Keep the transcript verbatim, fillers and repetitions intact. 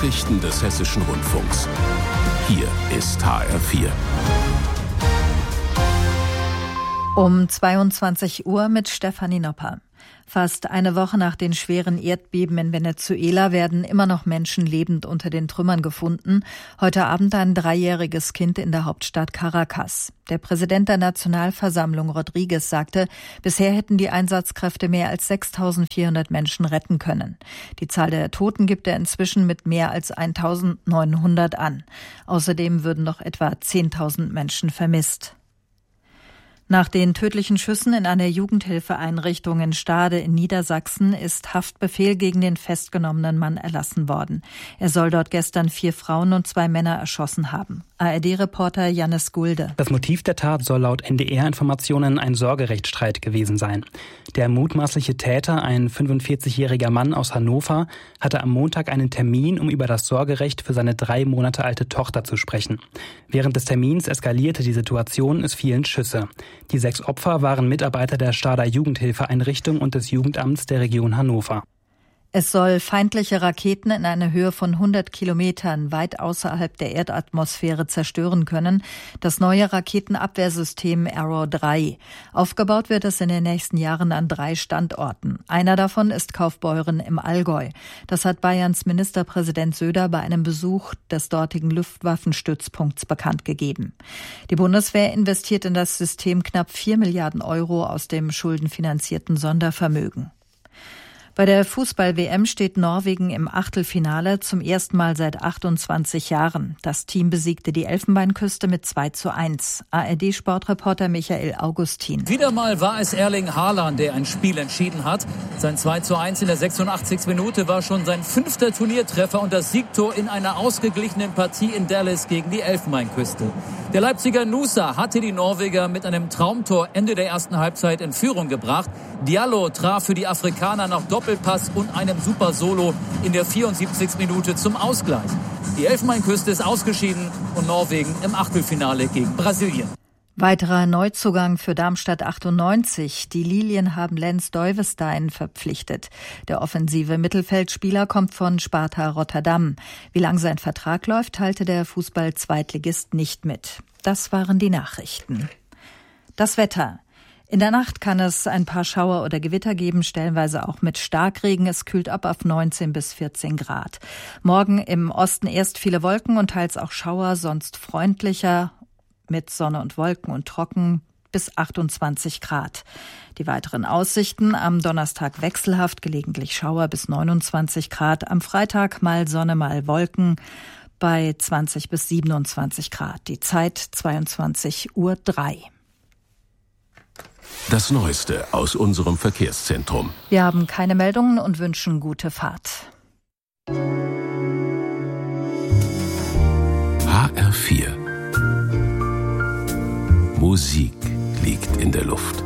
Nachrichten des Hessischen Rundfunks. Hier ist H R vier. Um zweiundzwanzig Uhr mit Stefanie Nopper. Fast eine Woche nach den schweren Erdbeben in Venezuela werden immer noch Menschen lebend unter den Trümmern gefunden. Heute Abend ein dreijähriges Kind in der Hauptstadt Caracas. Der Präsident der Nationalversammlung, Rodriguez, sagte, bisher hätten die Einsatzkräfte mehr als sechstausendvierhundert Menschen retten können. Die Zahl der Toten gibt er inzwischen mit mehr als eintausendneunhundert an. Außerdem würden noch etwa zehntausend Menschen vermisst. Nach den tödlichen Schüssen in einer Jugendhilfeeinrichtung in Stade in Niedersachsen ist Haftbefehl gegen den festgenommenen Mann erlassen worden. Er soll dort gestern vier Frauen und zwei Männer erschossen haben. A R D-Reporter Jannis Gulde. Das Motiv der Tat soll laut N D R-Informationen ein Sorgerechtsstreit gewesen sein. Der mutmaßliche Täter, ein fünfundvierzigjähriger Mann aus Hannover, hatte am Montag einen Termin, um über das Sorgerecht für seine drei Monate alte Tochter zu sprechen. Während des Termins eskalierte die Situation, es fielen Schüsse. Die sechs Opfer waren Mitarbeiter der Stader Jugendhilfeeinrichtung und des Jugendamts der Region Hannover. Es soll feindliche Raketen in einer Höhe von hundert Kilometern weit außerhalb der Erdatmosphäre zerstören können. Das neue Raketenabwehrsystem Arrow drei. Aufgebaut wird es in den nächsten Jahren an drei Standorten. Einer davon ist Kaufbeuren im Allgäu. Das hat Bayerns Ministerpräsident Söder bei einem Besuch des dortigen Luftwaffenstützpunkts bekannt gegeben. Die Bundeswehr investiert in das System knapp vier Milliarden Euro aus dem schuldenfinanzierten Sondervermögen. Bei der Fußball-W M steht Norwegen im Achtelfinale zum ersten Mal seit achtundzwanzig Jahren. Das Team besiegte die Elfenbeinküste mit zwei zu eins. A R D-Sportreporter Michael Augustin. Wieder mal war es Erling Haaland, der ein Spiel entschieden hat. Sein zwei zu eins in der sechsundachtzigsten Minute war schon sein fünfter Turniertreffer und das Siegtor in einer ausgeglichenen Partie in Dallas gegen die Elfenbeinküste. Der Leipziger Nusa hatte die Norweger mit einem Traumtor Ende der ersten Halbzeit in Führung gebracht. Diallo traf für die Afrikaner nach Doppelpass und einem super Solo in der vierundsiebzigsten Minute zum Ausgleich. Die Elfenbeinküste ist ausgeschieden und Norwegen im Achtelfinale gegen Brasilien. Weiterer Neuzugang für Darmstadt achtundneunzig. Die Lilien haben Lens Duyvestein verpflichtet. Der offensive Mittelfeldspieler kommt von Sparta Rotterdam. Wie lang sein Vertrag läuft, teilte der Fußball-Zweitligist nicht mit. Das waren die Nachrichten. Das Wetter. In der Nacht kann es ein paar Schauer oder Gewitter geben, stellenweise auch mit Starkregen. Es kühlt ab auf neunzehn bis vierzehn Grad. Morgen im Osten erst viele Wolken und teils auch Schauer, sonst freundlicher mit Sonne und Wolken und trocken bis achtundzwanzig Grad. Die weiteren Aussichten: am Donnerstag wechselhaft, gelegentlich Schauer bis neunundzwanzig Grad. Am Freitag mal Sonne, mal Wolken bei zwanzig bis siebenundzwanzig Grad. Die Zeit zweiundzwanzig Uhr drei. Das Neueste aus unserem Verkehrszentrum. Wir haben keine Meldungen und wünschen gute Fahrt. H R vier. Musik liegt in der Luft.